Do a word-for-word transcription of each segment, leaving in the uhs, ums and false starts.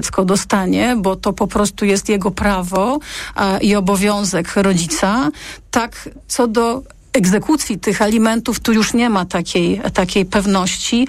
dziecko dostanie, bo to po prostu jest jego prawo a, i obowiązek rodzica, tak co do egzekucji tych alimentów tu już nie ma takiej, takiej pewności,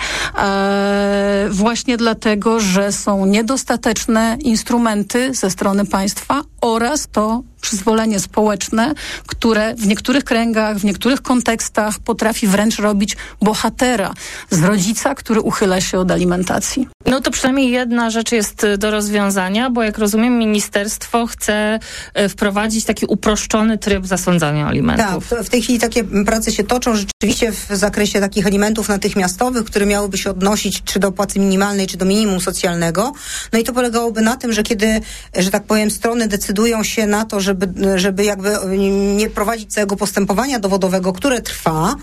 e, właśnie dlatego, że są niedostateczne instrumenty ze strony państwa oraz to przyzwolenie społeczne, które w niektórych kręgach, w niektórych kontekstach potrafi wręcz robić bohatera z rodzica, który uchyla się od alimentacji. No to przynajmniej jedna rzecz jest do rozwiązania, bo jak rozumiem, ministerstwo chce wprowadzić taki uproszczony tryb zasądzania alimentów. Tak, w tej chwili takie prace się toczą rzeczywiście w zakresie takich alimentów natychmiastowych, które miałyby się odnosić czy do płacy minimalnej, czy do minimum socjalnego. No i to polegałoby na tym, że kiedy, że tak powiem, strony decydują się na to, żeby, żeby jakby nie prowadzić całego postępowania dowodowego, które trwa,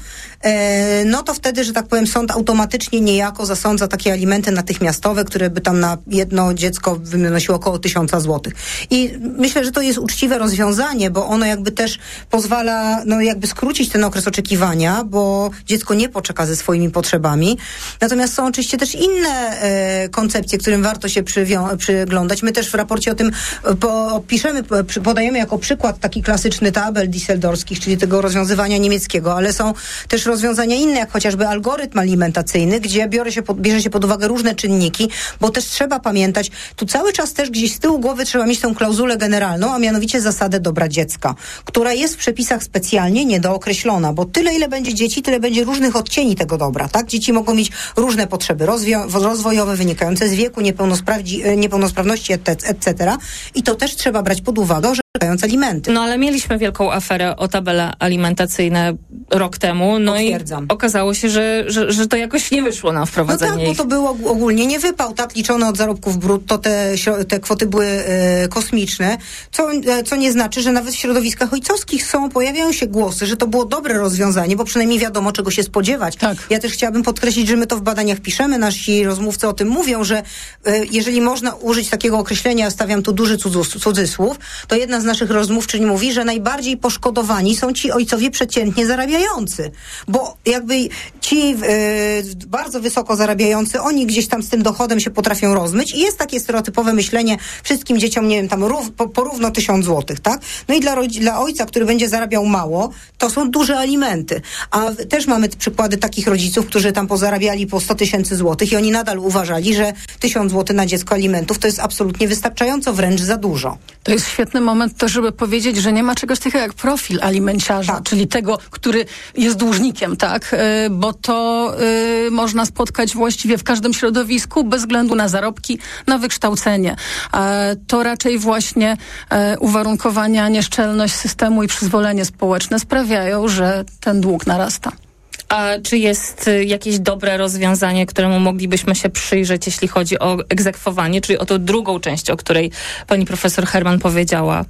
no to wtedy, że tak powiem, sąd automatycznie niejako zasądza takie alimenty natychmiastowe, które by tam na jedno dziecko wynosiło około tysiąca złotych. I myślę, że to jest uczciwe rozwiązanie, bo ono jakby też pozwala, no jakby skrócić ten okres oczekiwania, bo dziecko nie poczeka ze swoimi potrzebami. Natomiast są oczywiście też inne e, koncepcje, którym warto się przywią- przyglądać. My też w raporcie o tym po, opiszemy, podajemy jako przykład taki klasyczny tabel düsseldorskich, czyli tego rozwiązywania niemieckiego, ale są też rozwiązania inne, jak chociażby algorytm alimentacyjny, gdzie biorę się pod, bierze się pod uwagę różne czynniki, bo też trzeba pamiętać, tu cały czas też gdzieś z tyłu głowy trzeba mieć tę klauzulę generalną, a mianowicie zasadę dobra dziecka, która jest w przepisach specjalnie niedookreślona, bo tyle, ile będzie dzieci, tyle będzie różnych odcieni tego dobra, tak? Dzieci mogą mieć różne potrzeby rozwio- rozwojowe wynikające z wieku, niepełnosprawności, et cetera. I to też trzeba brać pod uwagę, że alimenty. No ale mieliśmy wielką aferę o tabele alimentacyjne rok temu, no Potwierdzam. I okazało się, że, że, że to jakoś nie wyszło nam wprowadzenie. No tak, bo to było ogólnie nie wypał, tak, liczone od zarobków brutto, te, te kwoty były e, kosmiczne, co, e, co nie znaczy, że nawet w środowiskach ojcowskich są, pojawiają się głosy, że to było dobre rozwiązanie, bo przynajmniej wiadomo, czego się spodziewać. Tak. Ja też chciałabym podkreślić, że my to w badaniach piszemy, nasi rozmówcy o tym mówią, że e, jeżeli można użyć takiego określenia, stawiam tu duży cudzys- cudzysłów, to jedna z naszych rozmówczyń mówi, że najbardziej poszkodowani są ci ojcowie przeciętnie zarabiający, bo jakby ci e, bardzo wysoko zarabiający, oni gdzieś tam z tym dochodem się potrafią rozmyć i jest takie stereotypowe myślenie wszystkim dzieciom, nie wiem, tam rów, po, porówno tysiąc złotych, tak? No i dla, dla ojca, który będzie zarabiał mało, to są duże alimenty. A w, też mamy przykłady takich rodziców, którzy tam pozarabiali po sto tysięcy złotych i oni nadal uważali, że tysiąc złotych na dziecko alimentów to jest absolutnie wystarczająco, wręcz za dużo. To jest świetny moment też, żeby powiedzieć, że nie ma czegoś takiego jak profil alimenciarza, tak. czyli tego, który jest dłużnikiem, tak? Yy, bo to yy, można spotkać właściwie w każdym środowisku, bez względu na zarobki, na wykształcenie. Yy, to raczej właśnie yy, uwarunkowania, nieszczelność systemu i przyzwolenie społeczne sprawiają, że ten dług narasta. A czy jest jakieś dobre rozwiązanie, któremu moglibyśmy się przyjrzeć, jeśli chodzi o egzekwowanie, czyli o tą drugą część, o której pani profesor Herman powiedziała?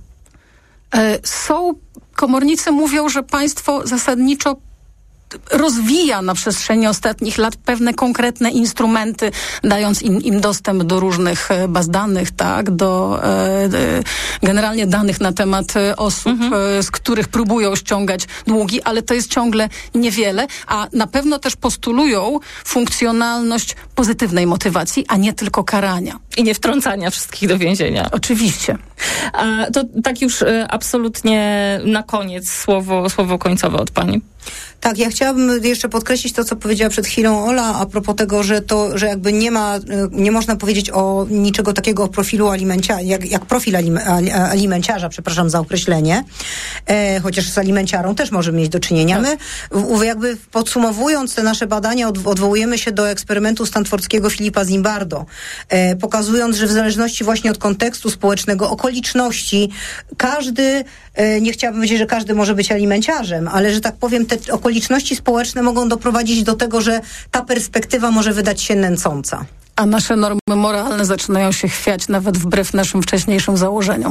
Są, komornicy mówią, że państwo zasadniczo rozwija na przestrzeni ostatnich lat pewne konkretne instrumenty, dając im, im dostęp do różnych baz danych, tak, do e, generalnie danych na temat osób, mhm. e, z których próbują ściągać długi, ale to jest ciągle niewiele, a na pewno też postulują funkcjonalność pozytywnej motywacji, a nie tylko karania. I nie wtrącania wszystkich do więzienia. Oczywiście. A to tak już e, absolutnie na koniec słowo, słowo końcowe od pani. Tak, ja chciałabym jeszcze podkreślić to, co powiedziała przed chwilą Ola, a propos tego, że to, że jakby nie ma, nie można powiedzieć o niczego takiego o profilu alimenciarza, jak, jak profil alim, alimenciarza, przepraszam za określenie, e, chociaż z alimenciarą też możemy mieć do czynienia. My w, jakby podsumowując te nasze badania, od, odwołujemy się do eksperymentu stanfordzkiego Filipa Zimbardo, e, pokazując, że w zależności właśnie od kontekstu społecznego, okoliczności, każdy, e, nie chciałabym powiedzieć, że każdy może być alimenciarzem, ale że tak powiem, te okoliczności społeczne mogą doprowadzić do tego, że ta perspektywa może wydać się nęcąca. A nasze normy moralne zaczynają się chwiać nawet wbrew naszym wcześniejszym założeniom.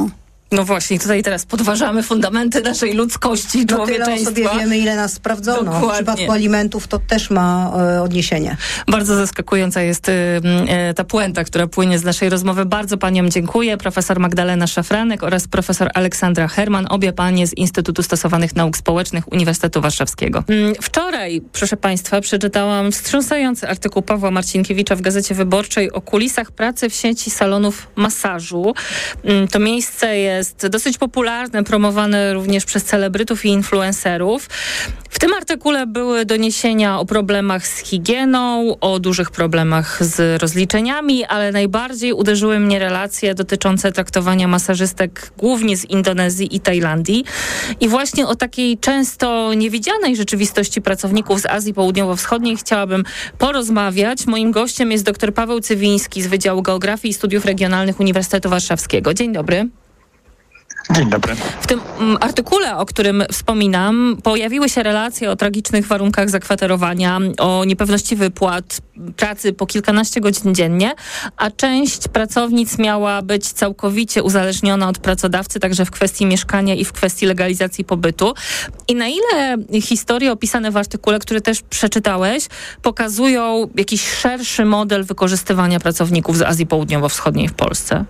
No właśnie, tutaj teraz podważamy fundamenty naszej ludzkości, no człowieczeństwa. Tyle o sobie wiemy, ile nas sprawdzono. Dokładnie. W przypadku alimentów to też ma e, odniesienie. Bardzo zaskakująca jest e, ta puenta, która płynie z naszej rozmowy. Bardzo paniom dziękuję. Profesor Magdalena Szafranek oraz profesor Aleksandra Herman, obie panie z Instytutu Stosowanych Nauk Społecznych Uniwersytetu Warszawskiego. Wczoraj, proszę państwa, przeczytałam wstrząsający artykuł Pawła Marcinkiewicza w Gazecie Wyborczej o kulisach pracy w sieci salonów masażu. To miejsce jest jest dosyć popularne, promowane również przez celebrytów i influencerów. W tym artykule były doniesienia o problemach z higieną, o dużych problemach z rozliczeniami, ale najbardziej uderzyły mnie relacje dotyczące traktowania masażystek głównie z Indonezji i Tajlandii. I właśnie o takiej często niewidzianej rzeczywistości pracowników z Azji Południowo-Wschodniej chciałabym porozmawiać. Moim gościem jest dr Paweł Cywiński z Wydziału Geografii i Studiów Regionalnych Uniwersytetu Warszawskiego. Dzień dobry. Dzień dobry. W tym mm, artykule, o którym wspominam, pojawiły się relacje o tragicznych warunkach zakwaterowania, o niepewności wypłat, pracy po kilkanaście godzin dziennie, a część pracownic miała być całkowicie uzależniona od pracodawcy, także w kwestii mieszkania i w kwestii legalizacji pobytu. I na ile historie opisane w artykule, który też przeczytałeś, pokazują jakiś szerszy model wykorzystywania pracowników z Azji Południowo-Wschodniej w Polsce?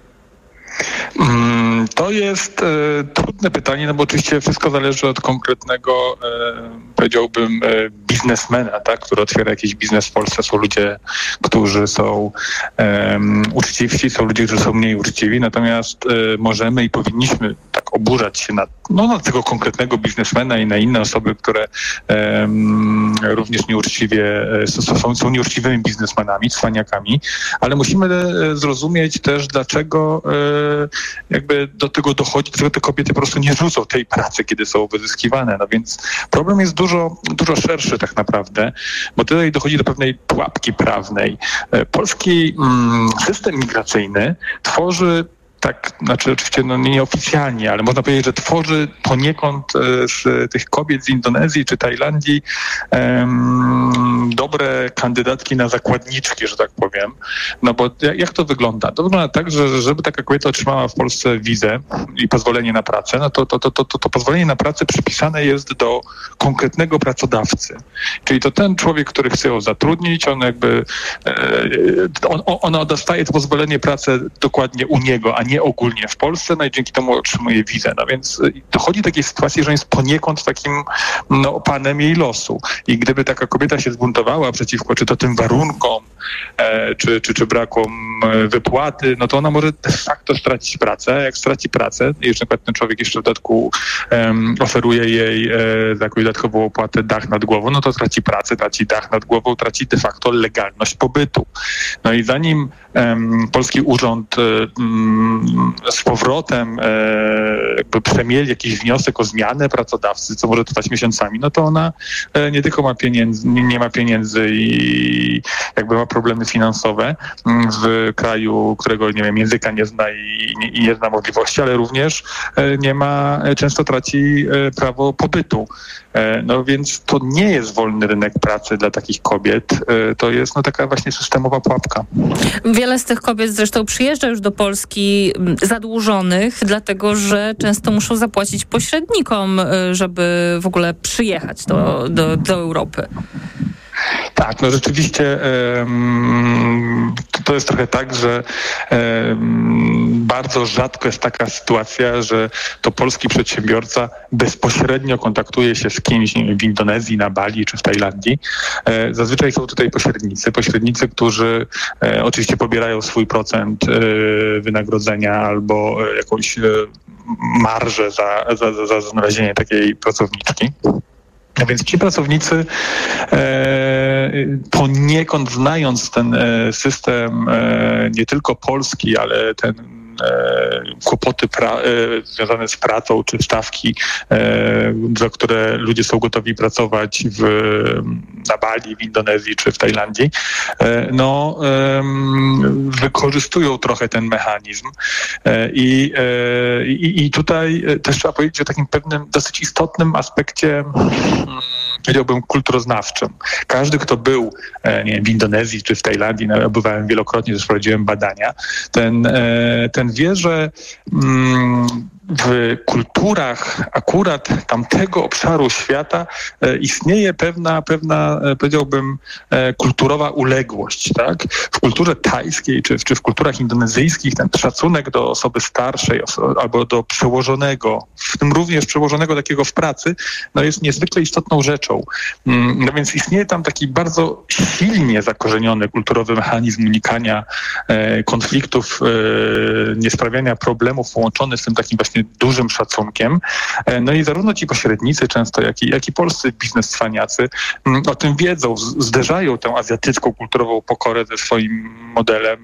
To jest e, trudne pytanie, no bo oczywiście wszystko zależy od konkretnego, e, powiedziałbym, e, biznesmena, tak, który otwiera jakiś biznes w Polsce. Są ludzie, którzy są e, uczciwsi, są ludzie, którzy są mniej uczciwi, natomiast e, możemy i powinniśmy tak oburzać się na, no, na tego konkretnego biznesmena i na inne osoby, które e, również nieuczciwie e, są, są nieuczciwymi biznesmenami, cwaniakami, ale musimy e, zrozumieć też, dlaczego e, jakby do tego dochodzi, że te kobiety po prostu nie rzucą tej pracy, kiedy są wyzyskiwane. No więc problem jest dużo, dużo szerszy tak naprawdę, bo tutaj dochodzi do pewnej pułapki prawnej. Polski mm, system migracyjny tworzy tak, znaczy oczywiście no nieoficjalnie, ale można powiedzieć, że tworzy poniekąd z tych kobiet z Indonezji czy Tajlandii um, dobre kandydatki na zakładniczki, że tak powiem. No bo jak, jak to wygląda? To wygląda tak, że żeby taka kobieta otrzymała w Polsce wizę i pozwolenie na pracę, no to, to, to, to, to, to pozwolenie na pracę przypisane jest do konkretnego pracodawcy. Czyli to ten człowiek, który chce ją zatrudnić, on jakby e, on, ona dostaje to pozwolenie pracę dokładnie u niego, a nie ogólnie w Polsce, no i dzięki temu otrzymuje wizę. No więc dochodzi do takiej sytuacji, że on jest poniekąd takim no, panem jej losu. I gdyby taka kobieta się zbuntowała przeciwko czy to tym warunkom, e, czy, czy, czy brakom wypłaty, no to ona może de facto stracić pracę. Jak straci pracę, jeżeli na przykład ten człowiek jeszcze w dodatku um, oferuje jej e, za jakąś dodatkową opłatę dach nad głową, no to traci pracę, traci dach nad głową, traci de facto legalność pobytu. No i zanim um, polski urząd um, z powrotem e, jakby przemieli jakiś wniosek o zmianę pracodawcy, co może trwać miesiącami, no to ona e, nie tylko ma pieniędzy, nie, nie ma pieniędzy i jakby ma problemy finansowe w kraju, którego nie wiem, języka nie zna i, i nie zna możliwości, ale również e, nie ma, często traci e, prawo pobytu. E, no więc to nie jest wolny rynek pracy dla takich kobiet, e, to jest no taka właśnie systemowa pułapka. Wiele z tych kobiet zresztą przyjeżdża już do Polski zadłużonych, dlatego że często muszą zapłacić pośrednikom, żeby w ogóle przyjechać do, do, do Europy. Tak, no rzeczywiście um, to jest trochę tak, że um, bardzo rzadko jest taka sytuacja, że to polski przedsiębiorca bezpośrednio kontaktuje się z kimś nie wiem, w Indonezji, na Bali czy w Tajlandii. E, zazwyczaj są tutaj pośrednicy, pośrednicy, którzy e, oczywiście pobierają swój procent e, wynagrodzenia albo e, jakąś e, marżę za, za, za znalezienie takiej pracowniczki. A więc ci pracownicy e, poniekąd znając ten e, system e, nie tylko polski, ale ten e, kłopoty pra, e, związane z pracą czy stawki, e, za które ludzie są gotowi pracować w, na Bali, w Indonezji czy w Tajlandii, e, no e, wykorzystują trochę ten mechanizm. E, i, e, i, I tutaj też trzeba powiedzieć o takim pewnym dosyć istotnym aspekcie powiedziałbym, kulturoznawczym. Każdy, kto był nie wiem, w Indonezji czy w Tajlandii, no, bywałem wielokrotnie, też prowadziłem badania, ten, ten wie, że mm, w kulturach akurat tamtego obszaru świata e, istnieje pewna, pewna e, powiedziałbym, e, kulturowa uległość. Tak? W kulturze tajskiej czy, czy w kulturach indonezyjskich ten szacunek do osoby starszej oso- albo do przełożonego, w tym również przełożonego takiego w pracy, no jest niezwykle istotną rzeczą. Mm, no więc istnieje tam taki bardzo silnie zakorzeniony kulturowy mechanizm unikania e, konfliktów, e, niesprawiania problemów połączony z tym takim właśnie dużym szacunkiem. No i zarówno ci pośrednicy często, jak i, jak i polscy biznescwaniacy o tym wiedzą, zderzają tę azjatycką kulturową pokorę ze swoim modelem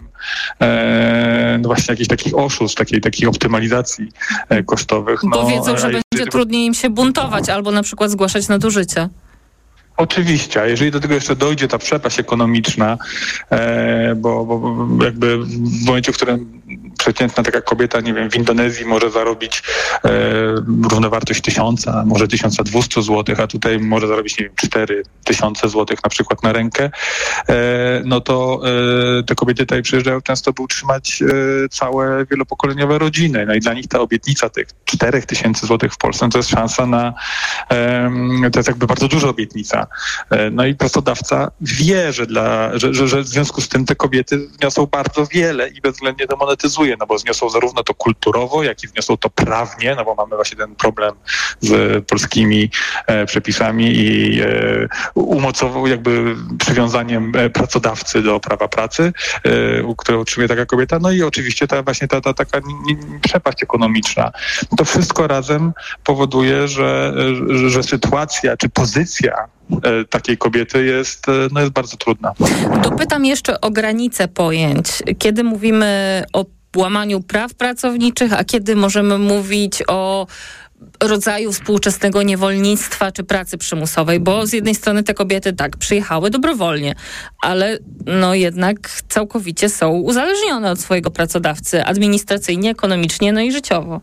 e, no właśnie jakichś takich oszustw, takiej, takiej optymalizacji e, kosztowych. Bo no, wiedzą, że będzie tylko trudniej im się buntować albo na przykład zgłaszać nadużycia. Oczywiście, a jeżeli do tego jeszcze dojdzie ta przepaść ekonomiczna, e, bo, bo jakby w momencie, w którym przeciętna taka kobieta, nie wiem, w Indonezji może zarobić e, równowartość tysiąca, może tysiąca dwieście złotych, a tutaj może zarobić, nie wiem, cztery tysiące złotych na przykład na rękę, e, no to e, te kobiety tutaj przyjeżdżają często, by utrzymać e, całe wielopokoleniowe rodziny. No i dla nich ta obietnica tych czterech tysięcy złotych w Polsce, no to jest szansa na, e, to jest jakby bardzo duża obietnica. No i pracodawca wie, że, dla, że, że, że w związku z tym te kobiety zniosą bardzo wiele i bezwzględnie to monetyzuje, no bo zniosą zarówno to kulturowo, jak i zniosą to prawnie, no bo mamy właśnie ten problem z polskimi e, przepisami i e, umocową jakby przywiązaniem e, pracodawcy do prawa pracy, e, które utrzymuje taka kobieta, no i oczywiście ta właśnie ta, ta taka przepaść ekonomiczna. To wszystko razem powoduje, że, że, że sytuacja czy pozycja takiej kobiety jest, no jest bardzo trudna. Dopytam jeszcze o granice pojęć. Kiedy mówimy o łamaniu praw pracowniczych, a kiedy możemy mówić o rodzaju współczesnego niewolnictwa czy pracy przymusowej, bo z jednej strony te kobiety tak przyjechały dobrowolnie, ale no jednak całkowicie są uzależnione od swojego pracodawcy administracyjnie, ekonomicznie, no i życiowo.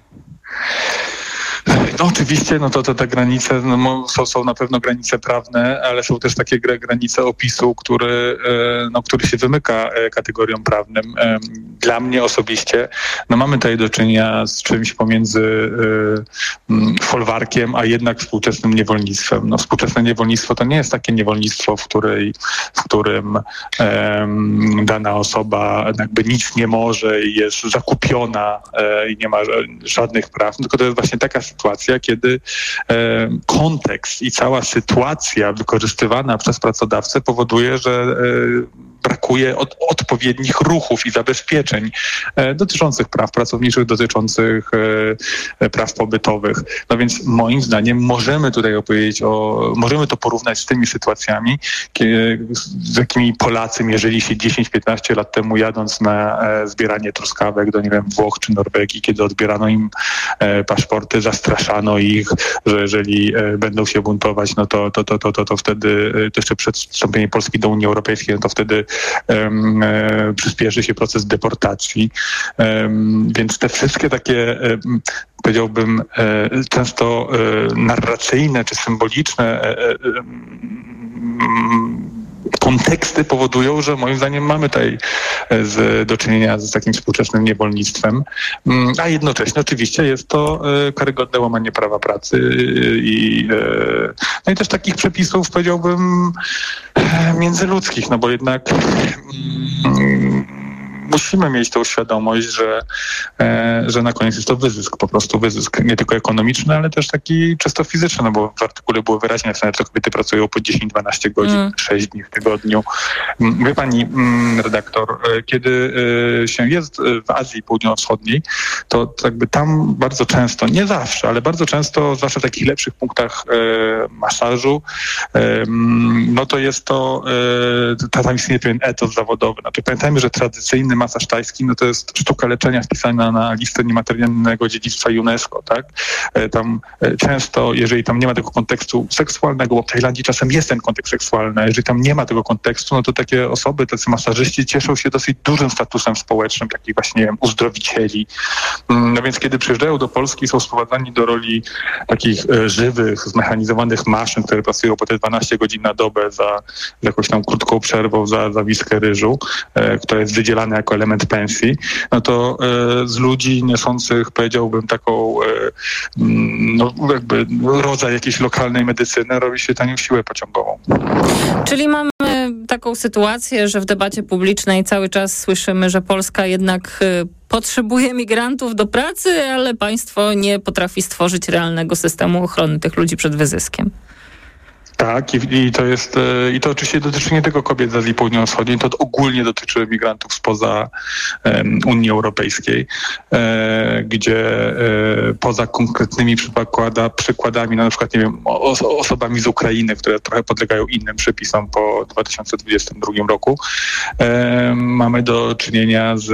No oczywiście, no to, to te granice no, są, są na pewno granice prawne, ale są też takie granice opisu, który, no, który się wymyka kategoriom prawnym. Dla mnie osobiście, no mamy tutaj do czynienia z czymś pomiędzy folwarkiem, a jednak współczesnym niewolnictwem. No, współczesne niewolnictwo to nie jest takie niewolnictwo, w, której, w którym um, dana osoba jakby nic nie może i jest zakupiona e, i nie ma żadnych praw, tylko to jest właśnie taka sytuacja, kiedy e, kontekst i cała sytuacja wykorzystywana przez pracodawcę powoduje, że e, brakuje od, odpowiednich ruchów i zabezpieczeń e, dotyczących praw pracowniczych, dotyczących e, praw pobytowych. No więc moim zdaniem możemy tutaj opowiedzieć o, możemy to porównać z tymi sytuacjami, kiedy, z jakimi Polacy mierzyli się dziesięć piętnaście lat temu, jadąc na e, zbieranie truskawek do, nie wiem, Włoch czy Norwegii, kiedy odbierano im e, paszporty, zastraszano ich, że jeżeli e, będą się buntować, no to, to, to, to, to, to wtedy, e, to jeszcze przed wstąpieniem Polski do Unii Europejskiej, no to wtedy Um, e, przyspieszy się proces deportacji. Um, więc te wszystkie takie, e, powiedziałbym, e, często e, narracyjne czy symboliczne e, e, konteksty powodują, że moim zdaniem mamy tutaj z, do czynienia z takim współczesnym niewolnictwem, a jednocześnie oczywiście jest to karygodne łamanie prawa pracy i, no i też takich przepisów, powiedziałbym, międzyludzkich, no bo jednak mm, musimy mieć tą świadomość, że, e, że na koniec jest to wyzysk, po prostu wyzysk nie tylko ekonomiczny, ale też taki czysto fizyczny, no bo w artykule było wyraźnie napisane, że kobiety pracują po dziesięć dwanaście godzin, mm. sześć dni w tygodniu. Wie pani, mm, redaktor, kiedy e, się jest w Azji Południowo-Wschodniej, to jakby tam bardzo często, nie zawsze, ale bardzo często, zwłaszcza w takich lepszych punktach e, masażu, e, no to jest to, e, tam istnieje pewien etos zawodowy. Znaczy, pamiętajmy, że tradycyjny masaż tajski, no to jest sztuka leczenia wpisana na listę niematerialnego dziedzictwa UNESCO, tak? Tam często, jeżeli tam nie ma tego kontekstu seksualnego, bo w Tajlandii czasem jest ten kontekst seksualny, jeżeli tam nie ma tego kontekstu, no to takie osoby, tacy masażyści cieszą się dosyć dużym statusem społecznym, takich właśnie, nie wiem, uzdrowicieli. No więc kiedy przyjeżdżają do Polski, są sprowadzani do roli takich żywych, zmechanizowanych maszyn, które pracują po te dwanaście godzin na dobę za, za jakąś tam krótką przerwą, za, za miskę ryżu, e, która jest wydzielana jako element pensji, no to e, z ludzi niosących, powiedziałbym, taką e, no jakby rodzaj jakiejś lokalnej medycyny robi się tanią siłę pociągową. Czyli mamy taką sytuację, że w debacie publicznej cały czas słyszymy, że Polska jednak y, potrzebuje migrantów do pracy, ale państwo nie potrafi stworzyć realnego systemu ochrony tych ludzi przed wyzyskiem. Tak, i, i to jest, i to oczywiście dotyczy nie tylko kobiet z Azji Południowo-Wschodniej, to ogólnie dotyczy migrantów spoza um, Unii Europejskiej, e, gdzie e, poza konkretnymi przykłada, przykładami, no na przykład, nie wiem, os, osobami z Ukrainy, które trochę podlegają innym przepisom po dwa tysiące dwudziestym drugim roku, e, mamy do czynienia z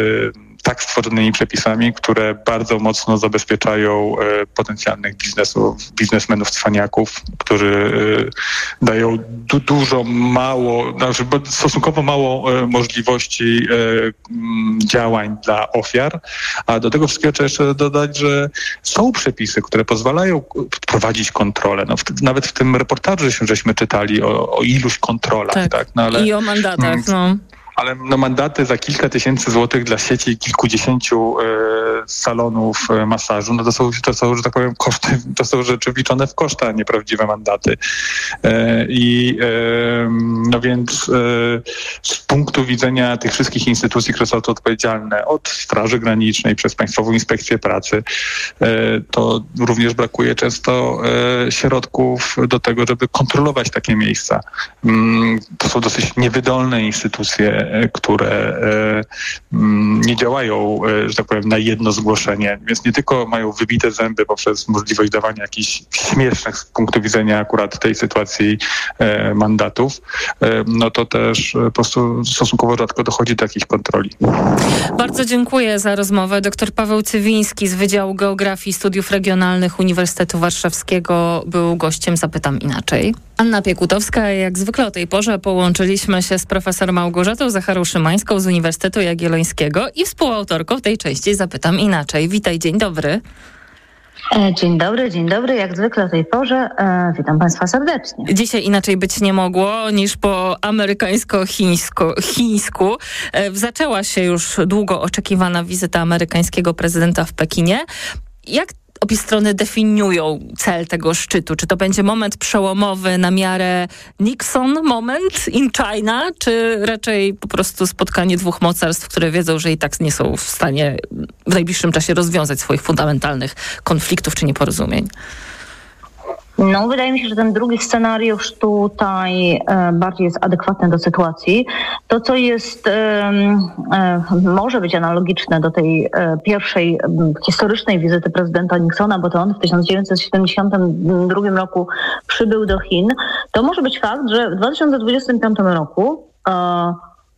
tak stworzonymi przepisami, które bardzo mocno zabezpieczają e, potencjalnych biznesów, biznesmenów, cwaniaków, którzy e, dają du- dużo mało, znaczy stosunkowo mało e, możliwości e, m, działań dla ofiar, a do tego wszystkiego trzeba jeszcze dodać, że są przepisy, które pozwalają prowadzić kontrolę. No, w, nawet w tym reportażu żeśmy czytali o, o iluś kontrolach. Tak, tak no, ale, i o mandatach, m, no. Ale no, mandaty za kilka tysięcy złotych dla sieci kilkudziesięciu e, salonów e, masażu, no to są, to są, że tak powiem, koszty, to są rzeczy wliczone w koszty, a nie prawdziwe mandaty. E, I e, no więc e, z punktu widzenia tych wszystkich instytucji, które są to odpowiedzialne, od Straży Granicznej przez Państwową Inspekcję Pracy, e, to również brakuje często e, środków do tego, żeby kontrolować takie miejsca. Mm, to są dosyć niewydolne instytucje, które nie działają, że tak powiem, na jedno zgłoszenie, więc nie tylko mają wybite zęby poprzez możliwość dawania jakichś śmiesznych z punktu widzenia akurat tej sytuacji mandatów, no to też po prostu stosunkowo rzadko dochodzi do takich kontroli. Bardzo dziękuję za rozmowę. Doktor Paweł Cywiński z Wydziału Geografii i Studiów Regionalnych Uniwersytetu Warszawskiego był gościem Zapytam Inaczej. Anna Piekutowska, jak zwykle o tej porze połączyliśmy się z profesor Małgorzatą Zacharą-Szymańską z Uniwersytetu Jagiellońskiego i współautorką tej części Zapytam Inaczej. Witaj, dzień dobry. Dzień dobry, dzień dobry. Jak zwykle o tej porze e, witam Państwa serdecznie. Dzisiaj inaczej być nie mogło niż po amerykańsko-chińsku. Chińsku. E, zaczęła się już długo oczekiwana wizyta amerykańskiego prezydenta w Pekinie. Jak obie strony definiują cel tego szczytu? Czy to będzie moment przełomowy na miarę Nixon moment in China, czy raczej po prostu spotkanie dwóch mocarstw, które wiedzą, że i tak nie są w stanie w najbliższym czasie rozwiązać swoich fundamentalnych konfliktów czy nieporozumień? No, wydaje mi się, że ten drugi scenariusz tutaj e, bardziej jest adekwatny do sytuacji. To, co jest, e, e, może być analogiczne do tej e, pierwszej e, historycznej wizyty prezydenta Nixona, bo to on w tysiąc dziewięćset siedemdziesiątym drugim roku przybył do Chin, to może być fakt, że w dwa tysiące dwudziestym piątym roku e,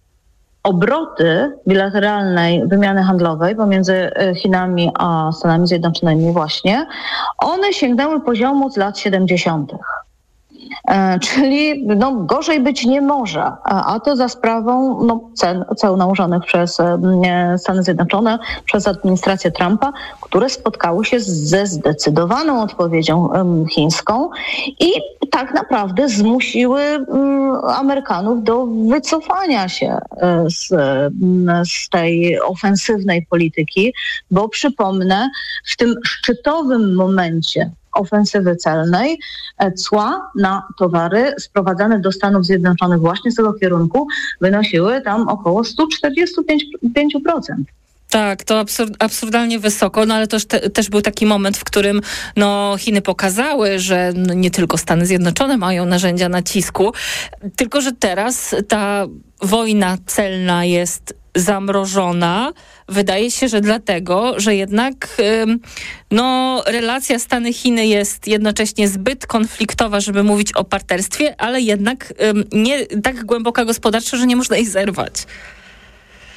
obroty bilateralnej wymiany handlowej pomiędzy Chinami a Stanami Zjednoczonymi właśnie, one sięgnęły poziomu z lat siedemdziesiątych. E, czyli no, gorzej być nie może, a, a to za sprawą no, cen, ceł nałożonych przez e, Stany Zjednoczone, przez administrację Trumpa, które spotkały się ze zdecydowaną odpowiedzią e, chińską i tak naprawdę zmusiły e, Amerykanów do wycofania się e, z, z tej ofensywnej polityki, bo przypomnę, w tym szczytowym momencie ofensywy celnej cła na towary sprowadzane do Stanów Zjednoczonych właśnie z tego kierunku wynosiły tam około sto czterdzieści pięć procent. Tak, to absurd, absurdalnie wysoko, no ale to te, też był taki moment, w którym no, Chiny pokazały, że no, nie tylko Stany Zjednoczone mają narzędzia nacisku, tylko że teraz ta wojna celna jest zamrożona. Wydaje się, że dlatego, że jednak no, relacja Stany-Chiny jest jednocześnie zbyt konfliktowa, żeby mówić o partnerstwie, ale jednak nie tak głęboka gospodarczo, że nie można jej zerwać.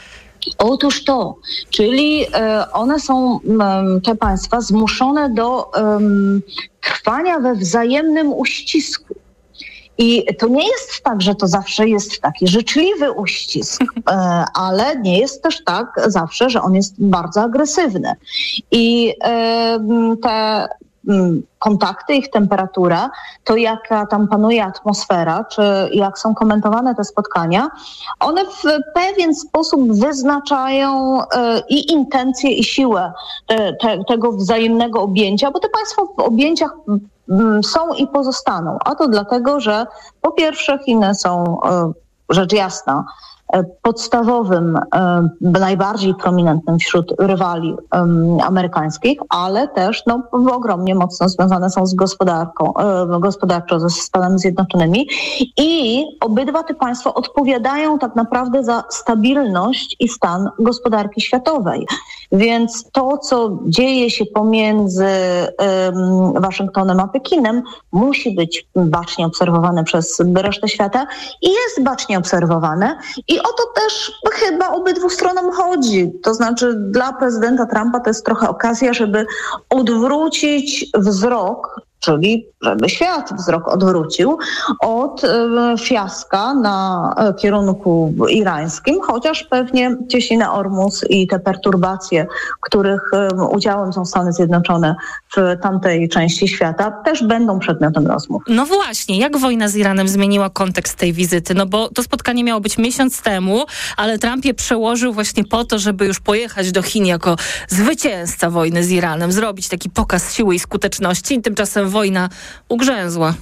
Otóż to, czyli e, one są, m, te państwa, zmuszone do um, trwania we wzajemnym uścisku. I to nie jest tak, że to zawsze jest taki życzliwy uścisk, e, ale nie jest też tak zawsze, że on jest bardzo agresywny. I e, te kontakty, ich temperatura, to jaka tam panuje atmosfera, czy jak są komentowane te spotkania, one w pewien sposób wyznaczają y, i intencje, i siłę te, te, tego wzajemnego objęcia, bo te państwa w objęciach y, są i pozostaną. A to dlatego, że po pierwsze Chiny są, y, rzecz jasna, podstawowym, najbardziej prominentnym wśród rywali amerykańskich, ale też no, ogromnie mocno związane są z gospodarką, gospodarczo ze Stanami Zjednoczonymi i obydwa te państwa odpowiadają tak naprawdę za stabilność i stan gospodarki światowej. Więc to, co dzieje się pomiędzy um, Waszyngtonem a Pekinem, musi być bacznie obserwowane przez resztę świata i jest bacznie obserwowane. I o to też chyba obydwu stronom chodzi. To znaczy dla prezydenta Trumpa to jest trochę okazja, żeby odwrócić wzrok, czyli żeby świat wzrok odwrócił od y, fiaska na y, kierunku irańskim, chociaż pewnie cieśnina Ormus i te perturbacje, których y, udziałem są Stany Zjednoczone w tamtej części świata, też będą przedmiotem rozmów. No właśnie, jak wojna z Iranem zmieniła kontekst tej wizyty? No bo to spotkanie miało być miesiąc temu, ale Trump je przełożył właśnie po to, żeby już pojechać do Chin jako zwycięzca wojny z Iranem, zrobić taki pokaz siły i skuteczności, i tymczasem wojna ugrzęzła.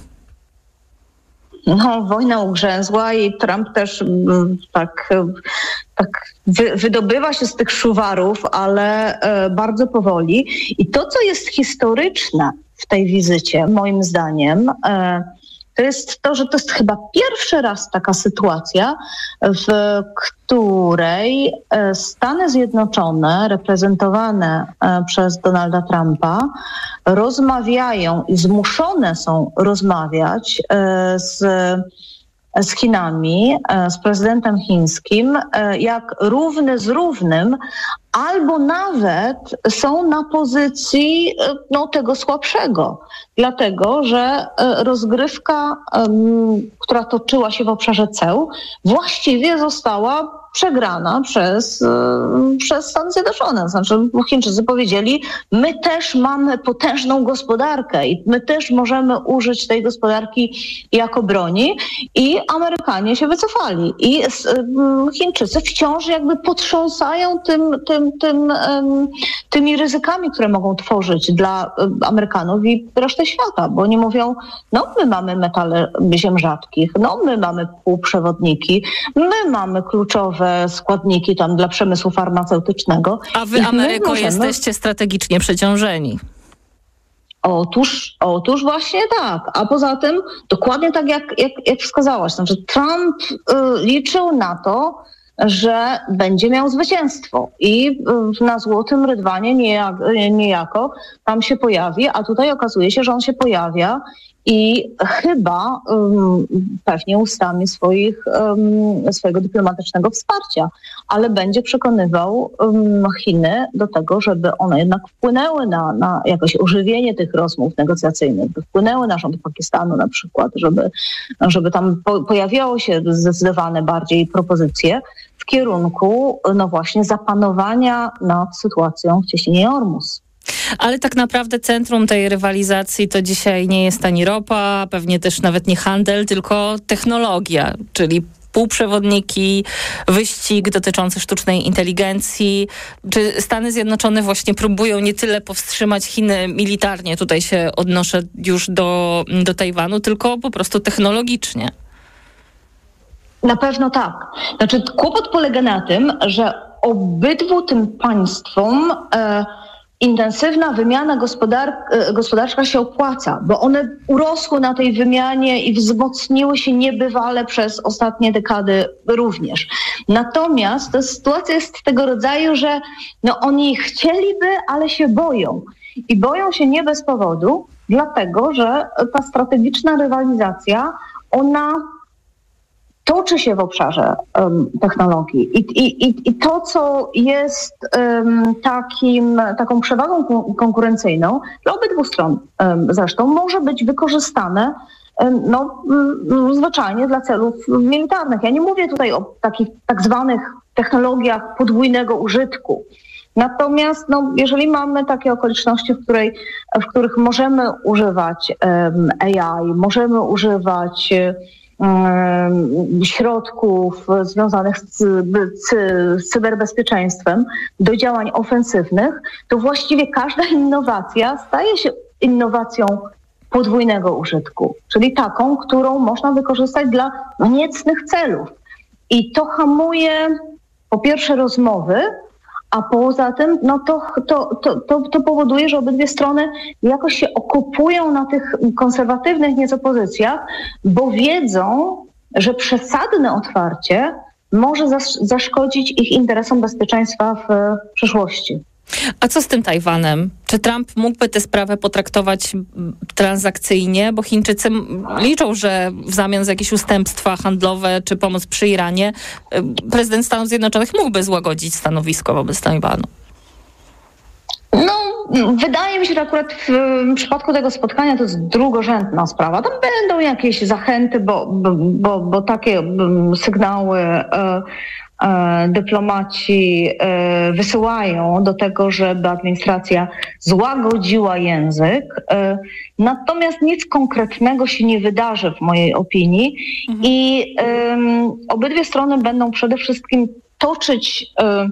No, wojna ugrzęzła i Trump też tak, tak wy, wydobywa się z tych szuwarów, ale e, bardzo powoli. I to, co jest historyczne w tej wizycie, moim zdaniem, e, to jest to, że to jest chyba pierwszy raz taka sytuacja, w której Stany Zjednoczone, reprezentowane przez Donalda Trumpa, rozmawiają i zmuszone są rozmawiać z, z Chinami, z prezydentem chińskim, jak równy z równym, albo nawet są na pozycji no, tego słabszego, dlatego że rozgrywka, um, która toczyła się w obszarze ceł, właściwie została przegrana przez, um, przez Stany Zjednoczone. Znaczy Chińczycy powiedzieli, my też mamy potężną gospodarkę i my też możemy użyć tej gospodarki jako broni, i Amerykanie się wycofali. I um, Chińczycy wciąż jakby potrząsają tym, tym Tym, um, tymi ryzykami, które mogą tworzyć dla um, Amerykanów i reszty świata, bo oni mówią, no my mamy metale ziem rzadkich, no my mamy półprzewodniki, my mamy kluczowe składniki tam dla przemysłu farmaceutycznego. A wy, Ameryko, możemy... jesteście strategicznie przeciążeni. Otóż, otóż właśnie tak. A poza tym dokładnie tak jak, jak, jak wskazałaś, znaczy Trump y, liczył na to, że będzie miał zwycięstwo i na Złotym Rydwanie niejako tam się pojawi, a tutaj okazuje się, że on się pojawia i chyba um, pewnie ustami swoich, um, swojego dyplomatycznego wsparcia, ale będzie przekonywał um, Chiny do tego, żeby one jednak wpłynęły na, na jakoś ożywienie tych rozmów negocjacyjnych, by wpłynęły na rząd Pakistanu na przykład, żeby, żeby tam po, pojawiało się zdecydowane bardziej propozycje w kierunku, no właśnie, zapanowania nad sytuacją w cieśninie Ormus. Ale tak naprawdę centrum tej rywalizacji to dzisiaj nie jest ani ropa, pewnie też nawet nie handel, tylko technologia, czyli półprzewodniki, wyścig dotyczący sztucznej inteligencji. Czy Stany Zjednoczone właśnie próbują nie tyle powstrzymać Chiny militarnie, tutaj się odnoszę już do, do Tajwanu, tylko po prostu technologicznie? Na pewno tak. Znaczy kłopot polega na tym, że obydwu tym państwom e, intensywna wymiana gospodar- gospodarcza się opłaca, bo one urosły na tej wymianie i wzmocniły się niebywale przez ostatnie dekady również. Natomiast ta sytuacja jest tego rodzaju, że no oni chcieliby, ale się boją. I boją się nie bez powodu, dlatego że ta strategiczna rywalizacja, ona toczy się w obszarze um, technologii. I, i, I to, co jest um, takim, taką przewagą konkurencyjną dla obydwu stron um, zresztą, może być wykorzystane um, no, um, zwyczajnie dla celów militarnych. Ja nie mówię tutaj o takich tak zwanych technologiach podwójnego użytku. Natomiast no, jeżeli mamy takie okoliczności, w, której, w których możemy używać um, A I, możemy używać środków związanych z, z, z cyberbezpieczeństwem do działań ofensywnych, to właściwie każda innowacja staje się innowacją podwójnego użytku, czyli taką, którą można wykorzystać dla niecnych celów. I to hamuje po pierwsze rozmowy, a poza tym no to, to, to, to, to powoduje, że obydwie strony jakoś się okupują na tych konserwatywnych nieco pozycjach, bo wiedzą, że przesadne otwarcie może zas- zaszkodzić ich interesom bezpieczeństwa w przyszłości. A co z tym Tajwanem? Czy Trump mógłby tę sprawę potraktować transakcyjnie? Bo Chińczycy liczą, że w zamian za jakieś ustępstwa handlowe czy pomoc przy Iranie prezydent Stanów Zjednoczonych mógłby złagodzić stanowisko wobec Tajwanu. No, wydaje mi się, że akurat w przypadku tego spotkania to jest drugorzędna sprawa. Tam będą jakieś zachęty, bo, bo, bo takie sygnały e, e, dyplomaci e, wysyłają do tego, żeby administracja złagodziła język. E, natomiast nic konkretnego się nie wydarzy w mojej opinii mhm. i e, obydwie strony będą przede wszystkim toczyć e,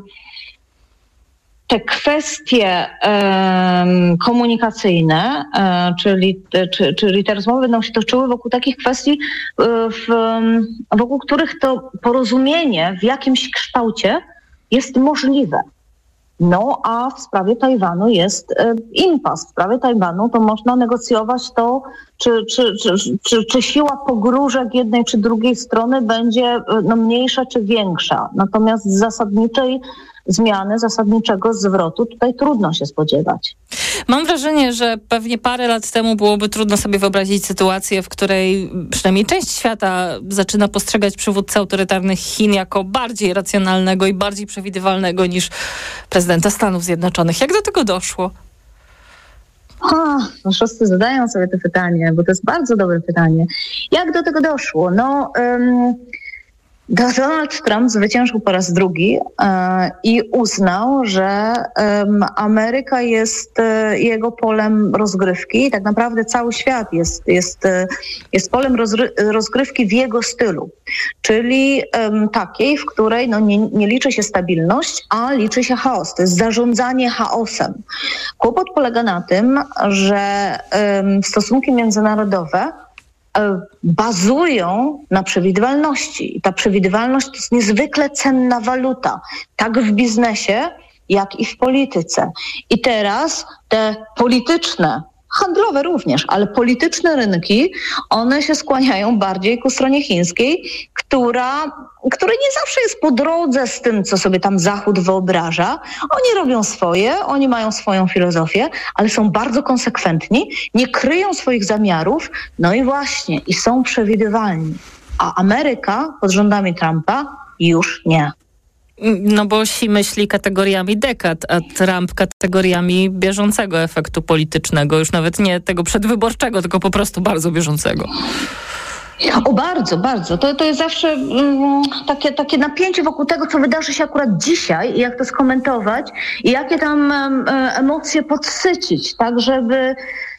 te kwestie um, komunikacyjne, um, czyli, czy, czyli te rozmowy będą się toczyły wokół takich kwestii, w, wokół których to porozumienie w jakimś kształcie jest możliwe. No a w sprawie Tajwanu jest e, impas. W sprawie Tajwanu to można negocjować to, czy, czy, czy, czy, czy siła pogróżek jednej czy drugiej strony będzie no, mniejsza czy większa. Natomiast z zasadniczej zmiany, zasadniczego zwrotu tutaj trudno się spodziewać. Mam wrażenie, że pewnie parę lat temu byłoby trudno sobie wyobrazić sytuację, w której przynajmniej część świata zaczyna postrzegać przywódcę autorytarnych Chin jako bardziej racjonalnego i bardziej przewidywalnego niż prezydenta Stanów Zjednoczonych. Jak do tego doszło? Ha, no wszyscy zadają sobie to pytanie, bo to jest bardzo dobre pytanie. Jak do tego doszło? No... Um, Donald Trump zwyciężył po raz drugi e, i uznał, że e, Ameryka jest e, jego polem rozgrywki i tak naprawdę cały świat jest, jest, e, jest polem rozry- rozgrywki w jego stylu, czyli e, takiej, w której no, nie, nie liczy się stabilność, a liczy się chaos. To jest zarządzanie chaosem. Kłopot polega na tym, że e, stosunki międzynarodowe bazują na przewidywalności. I ta przewidywalność to jest niezwykle cenna waluta, tak w biznesie, jak i w polityce. I teraz te polityczne, handlowe również, ale polityczne rynki, one się skłaniają bardziej ku stronie chińskiej, która, która nie zawsze jest po drodze z tym, co sobie tam Zachód wyobraża. Oni robią swoje, oni mają swoją filozofię, ale są bardzo konsekwentni, nie kryją swoich zamiarów, no i właśnie, i są przewidywalni. A Ameryka pod rządami Trumpa już nie. No bo Xi myśli kategoriami dekad, a Trump kategoriami bieżącego efektu politycznego. Już nawet nie tego przedwyborczego, tylko po prostu bardzo bieżącego. O, bardzo, bardzo. To, to jest zawsze um, takie, takie napięcie wokół tego, co wydarzy się akurat dzisiaj i jak to skomentować i jakie tam um, emocje podsycić, tak żeby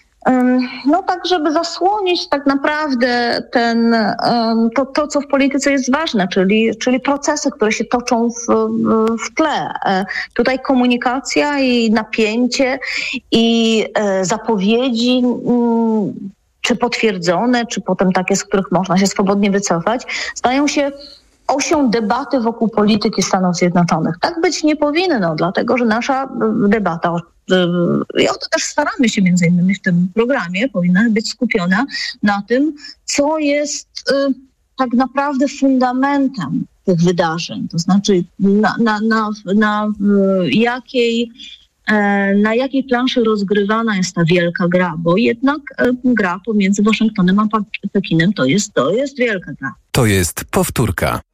no tak, żeby zasłonić tak naprawdę ten, to, to, co w polityce jest ważne, czyli, czyli procesy, które się toczą w, w tle. Tutaj komunikacja i napięcie i zapowiedzi, czy potwierdzone, czy potem takie, z których można się swobodnie wycofać, stają się osią debaty wokół polityki Stanów Zjednoczonych. Tak być nie powinno, dlatego że nasza debata, i o to też staramy się między innymi w tym programie, powinna być skupiona na tym, co jest y, tak naprawdę fundamentem tych wydarzeń. To znaczy na, na, na, na y, jakiej na jakiej planszy rozgrywana jest ta wielka gra, bo jednak gra pomiędzy Waszyngtonem a Pekinem to jest, to jest wielka gra. To jest powtórka.